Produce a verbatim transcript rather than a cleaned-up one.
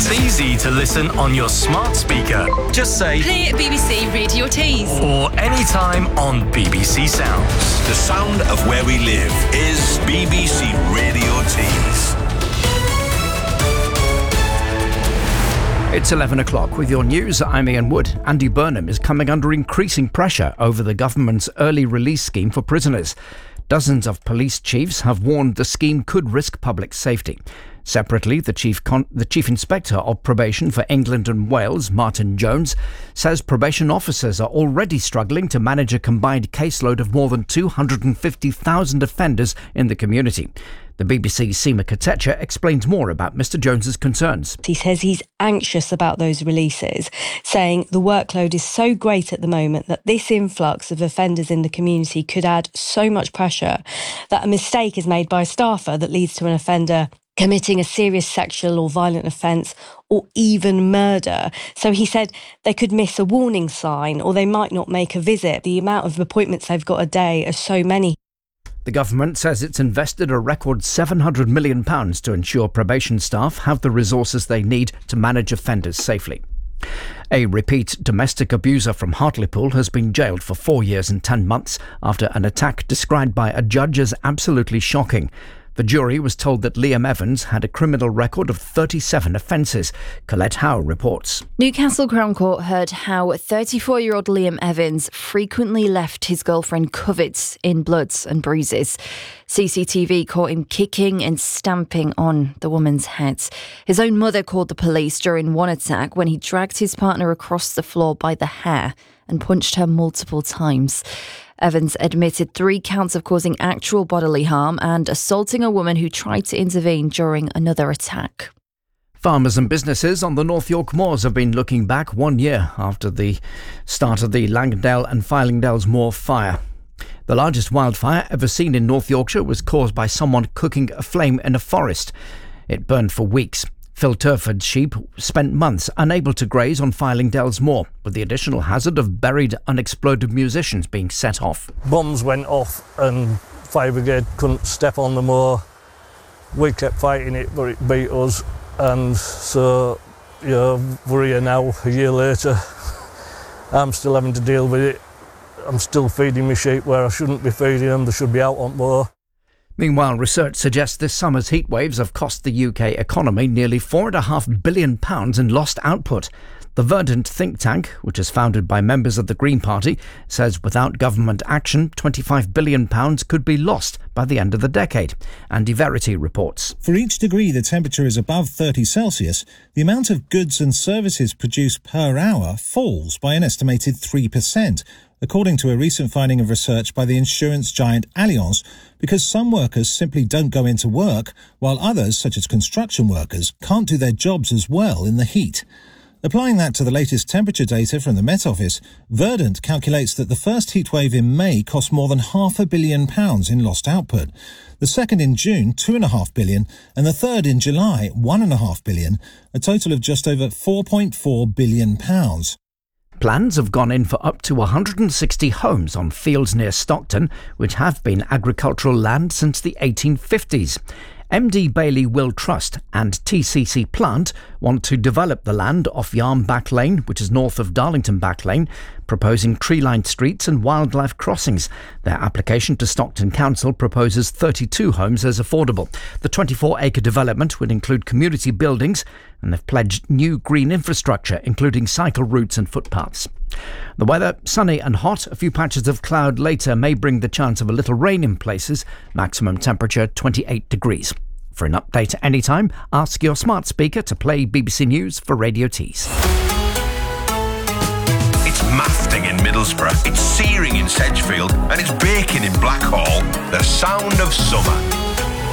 It's easy to listen on your smart speaker. Just say play at B B C Radio Tees. Or anytime on B B C Sounds. The sound of where we live is B B C Radio Tees. It's eleven o'clock with your news. I'm Ian Wood. Andy Burnham is coming under increasing pressure over the government's early release scheme for prisoners. Dozens of police chiefs have warned the scheme could risk public safety. Separately, the chief con- the chief inspector of probation for England and Wales, Martin Jones, says probation officers are already struggling to manage a combined caseload of more than two hundred fifty thousand offenders in the community. The B B C's Seema Katecha explains more about Mr Jones's concerns. He says he's anxious about those releases, saying the workload is so great at the moment that this influx of offenders in the community could add so much pressure that a mistake is made by a staffer that leads to an offender committing a serious sexual or violent offence or even murder. So he said they could miss a warning sign or they might not make a visit. The amount of appointments they've got a day are so many. The government says it's invested a record seven hundred million pounds to ensure probation staff have the resources they need to manage offenders safely. A repeat domestic abuser from Hartlepool has been jailed for four years and ten months after an attack described by a judge as absolutely shocking. The jury was told that Liam Evans had a criminal record of thirty-seven offences. Colette Howe reports. Newcastle Crown Court heard how thirty-four-year-old Liam Evans frequently left his girlfriend covered in blood and bruises. C C T V caught him kicking and stamping on the woman's head. His own mother called the police during one attack when he dragged his partner across the floor by the hair and punched her multiple times. Evans admitted three counts of causing actual bodily harm and assaulting a woman who tried to intervene during another attack. Farmers and businesses on the North York Moors have been looking back one year after the start of the Langdale and Fylingdales Moor fire. The largest wildfire ever seen in North Yorkshire was caused by someone cooking a flame in a forest. It burned for weeks. Phil Turford's sheep spent months unable to graze on Fylingdales Moor, with the additional hazard of buried unexploded munitions being set off. Bombs went off and fire brigade couldn't step on the moor. We kept fighting it, but it beat us. And so, you know, we're here now, a year later. I'm still having to deal with it. I'm still feeding my sheep where I shouldn't be feeding them. They should be out on moor. Meanwhile, research suggests this summer's heat waves have cost the U K economy nearly four point five billion pounds in lost output. The Verdant think tank, which is founded by members of the Green Party, says without government action, twenty-five billion pounds could be lost by the end of the decade. Andy Verity reports. For each degree the temperature is above thirty Celsius, the amount of goods and services produced per hour falls by an estimated three percent. According to a recent finding of research by the insurance giant Allianz, because some workers simply don't go into work, while others, such as construction workers, can't do their jobs as well in the heat. Applying that to the latest temperature data from the Met Office, Verdant calculates that the first heatwave in May cost more than half a billion pounds in lost output. The second in June, two and a half billion, and the third in July, one and a half billion, a total of just over four point four billion pounds. Plans have gone in for up to one hundred sixty homes on fields near Stockton, which have been agricultural land since the eighteen fifties. M D Bailey Will Trust and T C C Plant want to develop the land off Yarm Back Lane, which is north of Darlington Back Lane, proposing tree-lined streets and wildlife crossings. Their application to Stockton Council proposes thirty-two homes as affordable. The twenty-four acre development would include community buildings, and they've pledged new green infrastructure, including cycle routes and footpaths. The weather, sunny and hot. A few patches of cloud later may bring the chance of a little rain in places. Maximum temperature twenty-eight degrees. For an update anytime, ask your smart speaker to play B B C News for Radio Tees. It's mafting in Middlesbrough, it's searing in Sedgefield, and it's baking in Blackhall. The sound of summer.